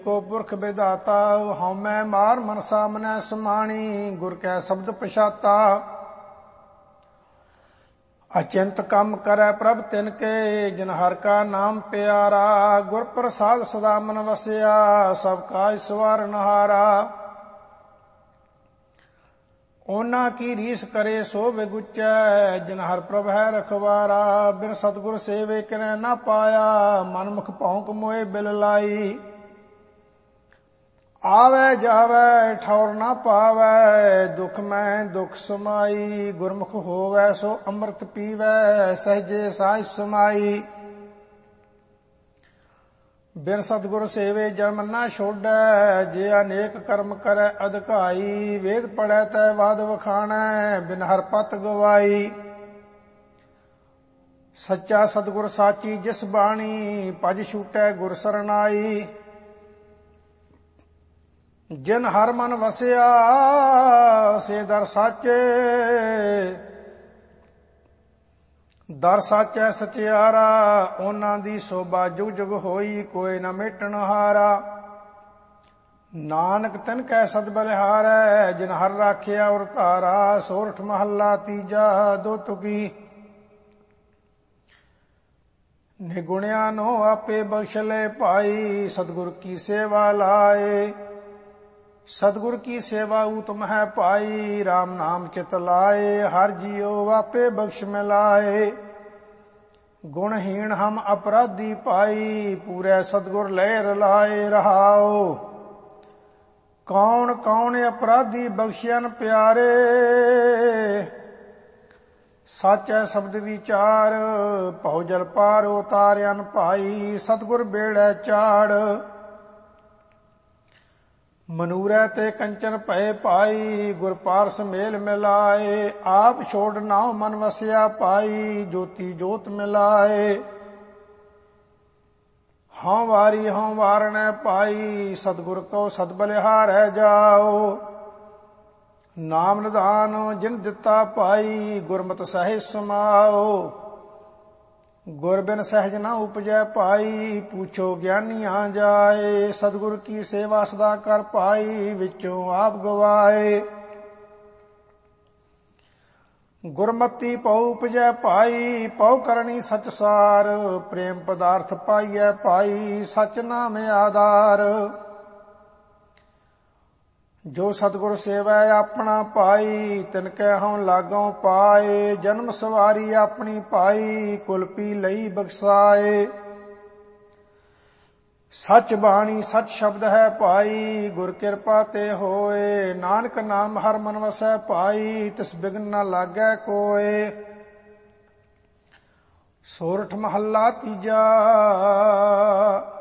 को पुरख विधाता हमै मार मन सामनै समाणी गुर कै शब्द पछाता। अचिंत कम करै प्रभ तिनके जिन हर का नाम प्यारा। गुर प्रसाद सदा मन वसिया सब काज सवारन हारा। ओना की रीस करे सो विगुचै जिन हर प्रभ है रखवारा। बिन सतगुर सेवे किनै न पाया मन मुख भौंक मोए बिल लाई। आवे जावे ठौर न पावै दुख में दुख समाई। गुरमुख होवै सो अमृत पीवै सहजे साझ समाई। बिन सतगुर सेवे जन्म न छोड़ै जे अनेक कर्म करै अधिकाई। वेद पढ़ै तै वाद वखाणै बिन हर पत गवाई। सच्चा सतगुर साची जिस बाणी भज छूटै गुर सरनाई। जिन हर मन वसिया से दर साचे दर साचै सचियारा। ओना दी शोभा जुग जुग होई कोई न मेटन हारा। नानक तिन कै सद बलिहारै जिन हर राखिया उर धारा। सोरठ महला तीजा दो तुकी निगुणिया नो आपे बख्श ले पाई। सतगुर की सेवा लाए सतगुर की सेवा उत्तम है पाई। राम नाम चित लाए हर जियो आपे बख्श मिलाए। गुणहीन हम अपराधी पाई पूरे सतगुर लहर लाए रहाओ। कौन कौन अपराधी बख्शियन प्यारे साचै शब्द विचार। भौ जल पार उतारियन भाई सतगुर बेड़ै चाड़। मनूरै ते कंचन भय पाई गुर पारस मेल मिलाए। आप छोड़ नाव मन वसिया पाई ज्योति जोत मिलाए। हाँ वारी हाँ वारणै पाई सतगुर को सद बलिहारै जाओ। नाम निधान जिन दिता पाई गुरमत सहज समाओ। गुर बिन सहज न उपजै पाई पूछो ज्ञानियां जाए। सतगुर की सेवा सदा कर पाई विचों आप गवाए। गुरमति पौ उपजै पाई पौ करनी सच सार। प्रेम पदार्थ पाइयै पाई सच नाम आधार। जो सतगुर सेवै अपना पाई तिनकै हूँ लागों पाए। जन्म सवारी अपनी पाई कुल पी लई बख्साए। सच बाणी सच शब्द है पाई गुर किरपा ते होए। नानक नाम हर मन वसै पाई तिस बिघ्न न लागै कोय। सोरठ महला तीजा